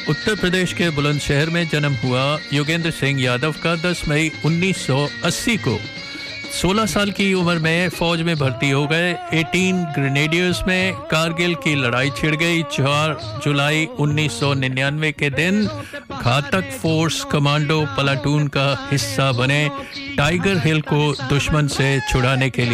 उत्तर प्रदेश के बुलंदशहर में जन्म हुआ योगेंद्र सिंह यादव का 10 मई 1980 को 16 साल की उम्र में फौज में भर्ती हो गए। 18 ग्रेनेडियर्स में कारगिल की लड़ाई छिड़ गई। 4 जुलाई 1999 के दिन घातक फोर्स कमांडो प्लाटून का हिस्सा बने, टाइगर हिल को दुश्मन से छुड़ाने के लिए।